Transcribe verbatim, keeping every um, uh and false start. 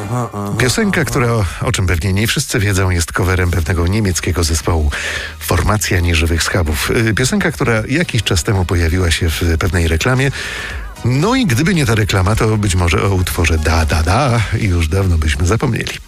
Aha, aha, Piosenka, aha. która, o czym pewnie nie wszyscy wiedzą, jest coverem pewnego niemieckiego zespołu Formacja Nieżywych Schabów. Y, Piosenka, która jakiś czas temu pojawiła się w pewnej reklamie. No i gdyby nie ta reklama, to być może o utworze Da Da Da już dawno byśmy zapomnieli.